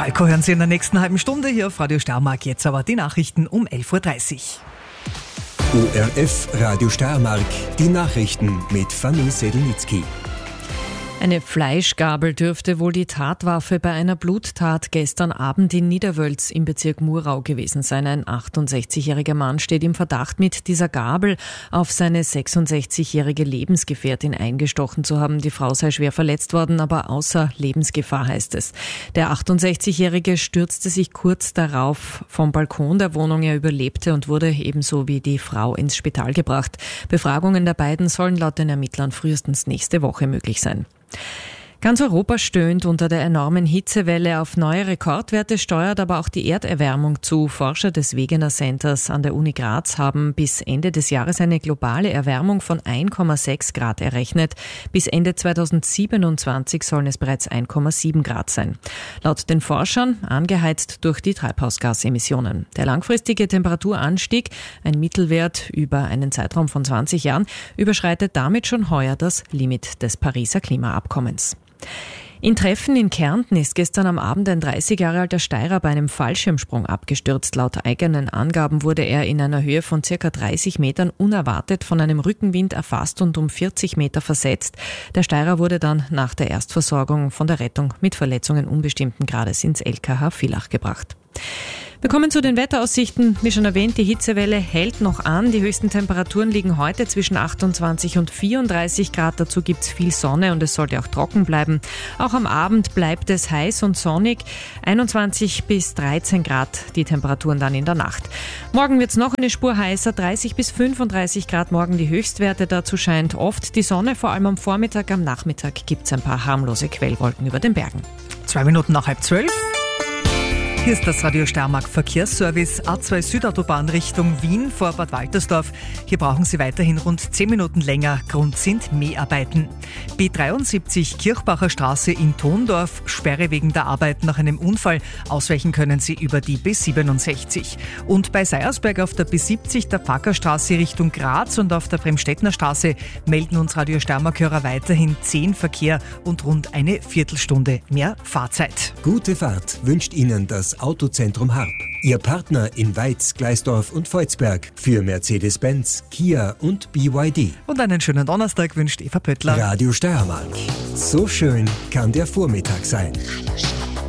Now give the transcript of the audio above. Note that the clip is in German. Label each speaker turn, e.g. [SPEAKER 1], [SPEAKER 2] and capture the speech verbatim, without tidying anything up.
[SPEAKER 1] Falco hören Sie in der nächsten halben Stunde hier auf Radio Steiermark. Jetzt aber die Nachrichten um elf Uhr dreißig.
[SPEAKER 2] O R F Radio Steiermark, die Nachrichten mit Fanny Sedelnitzky.
[SPEAKER 3] Eine Fleischgabel dürfte wohl die Tatwaffe bei einer Bluttat gestern Abend in Niederwölz im Bezirk Murau gewesen sein. Ein achtundsechzigjähriger Mann steht im Verdacht, mit dieser Gabel auf seine sechsundsechzigjährige Lebensgefährtin eingestochen zu haben. Die Frau sei schwer verletzt worden, aber außer Lebensgefahr, heißt es. Der achtundsechzigjährige stürzte sich kurz darauf vom Balkon der Wohnung. Er überlebte und wurde ebenso wie die Frau ins Spital gebracht. Befragungen der beiden sollen laut den Ermittlern frühestens nächste Woche möglich sein. Ganz Europa stöhnt unter der enormen Hitzewelle. Auf neue Rekordwerte steuert aber auch die Erderwärmung zu. Forscher des Wegener Centers an der Uni Graz haben bis Ende des Jahres eine globale Erwärmung von eins Komma sechs Grad errechnet. Bis Ende zweitausendsiebenundzwanzig sollen es bereits eins Komma sieben Grad sein. Laut den Forschern angeheizt durch die Treibhausgasemissionen. Der langfristige Temperaturanstieg, ein Mittelwert über einen Zeitraum von zwanzig Jahren, überschreitet damit schon heuer das Limit des Pariser Klimaabkommens. In Treffen in Kärnten ist gestern am Abend ein dreißig Jahre alter Steirer bei einem Fallschirmsprung abgestürzt. Laut eigenen Angaben wurde er in einer Höhe von circa dreißig Metern unerwartet von einem Rückenwind erfasst und um vierzig Meter versetzt. Der Steirer wurde dann nach der Erstversorgung von der Rettung mit Verletzungen unbestimmten Grades ins L K H Villach gebracht. Wir kommen zu den Wetteraussichten. Wie schon erwähnt, die Hitzewelle hält noch an. Die höchsten Temperaturen liegen heute zwischen achtundzwanzig und vierunddreißig Grad. Dazu gibt's viel Sonne und es sollte auch trocken bleiben. Auch am Abend bleibt es heiß und sonnig. einundzwanzig bis dreizehn Grad die Temperaturen dann in der Nacht. Morgen wird's noch eine Spur heißer, dreißig bis fünfunddreißig Grad morgen die Höchstwerte. Dazu scheint oft die Sonne, vor allem am Vormittag. Am Nachmittag gibt's ein paar harmlose Quellwolken über den Bergen.
[SPEAKER 1] Zwei Minuten nach halb zwölf. Hier ist das Radio Steiermark Verkehrsservice. A zwei Südautobahn Richtung Wien vor Bad Waltersdorf. Hier brauchen Sie weiterhin rund zehn Minuten länger. Grund sind Mäharbeiten. B dreiundsiebzig Kirchbacher Straße in Thondorf. Sperre wegen der Arbeit nach einem Unfall. Ausweichen können Sie über die B siebenundsechzig. Und bei Seiersberg auf der B siebzig der Packerstraße Richtung Graz und auf der Bremstettner Straße melden uns Radio Steiermark-Hörer weiterhin zehn Verkehr und rund eine Viertelstunde mehr Fahrzeit.
[SPEAKER 2] Gute Fahrt wünscht Ihnen das Autozentrum Harp. Ihr Partner in Weiz, Gleisdorf und Volzberg für Mercedes-Benz, Kia und B Y D.
[SPEAKER 1] Und einen schönen Donnerstag wünscht Eva Pöttler.
[SPEAKER 2] Radio Steiermark. So schön kann der Vormittag sein.
[SPEAKER 4] Radio Steiermark.